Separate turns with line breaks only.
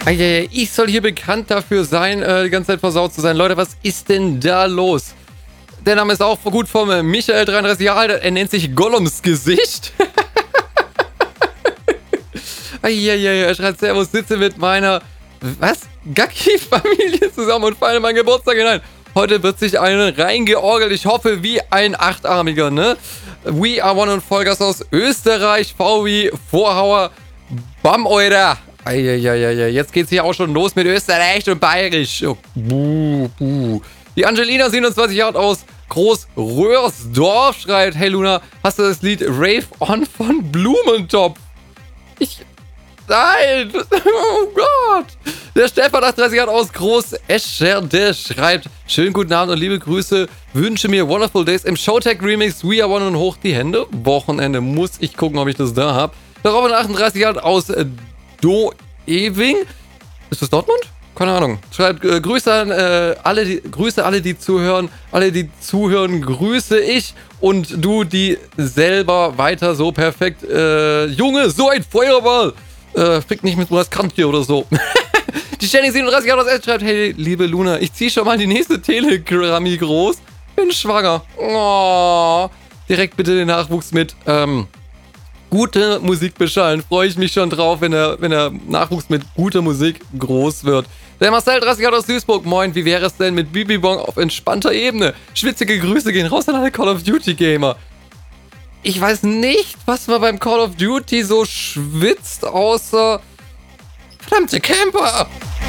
Ich soll hier bekannt dafür sein, die ganze Zeit versaut zu sein. Leute, was ist denn da los? Der Name ist auch gut vom Michael, 33 Jahre alt. Er nennt sich Gollums Gesicht. Er schreibt, Servus, sitze mit meiner, Gacki-Familie zusammen und feiere meinen Geburtstag hinein. Heute wird sich einen reingeorgelt. Ich hoffe, wie ein Achtarmiger, ne? We are one und Vollgas aus Österreich. VW Vorhauer. Bam, Eurer. Jetzt geht's hier auch schon los mit Österreich und Bayerisch. Oh, buh. Die Angelina, 27 Jahre aus Groß-Röhrsdorf, schreibt, hey Luna, hast du das Lied Rave On von Blumentopf? Nein! Oh Gott! Der Stefan, 38 Jahre aus Groß-Escherde, schreibt, schönen guten Abend und liebe Grüße, wünsche mir Wonderful Days im Showtech Remix We Are One und hoch die Hände. Wochenende muss ich gucken, ob ich das da habe. Der Robin, 38 Jahre aus Doewing. Ist das Dortmund? Keine Ahnung. Schreibt, Grüße an alle, die zuhören. Alle, die zuhören, grüße ich. Und du, die selber weiter so perfekt. Junge, so ein Feuerball. Fick nicht mit was Kant hier oder so. Die Jenny, 37 Jahre aus S, schreibt, hey, liebe Luna, ich zieh schon mal die nächste Telegrammi groß. Bin schwanger. Oh. Direkt bitte den Nachwuchs mit, gute Musik beschallen. Freue ich mich schon drauf, wenn der Nachwuchs mit guter Musik groß wird. Der Marcel, 30 Jahre aus Duisburg. Moin, wie wäre es denn mit Bibibong auf entspannter Ebene? Schwitzige Grüße gehen raus an alle Call of Duty Gamer. Ich weiß nicht, was man beim Call of Duty so schwitzt, außer verdammte Camper.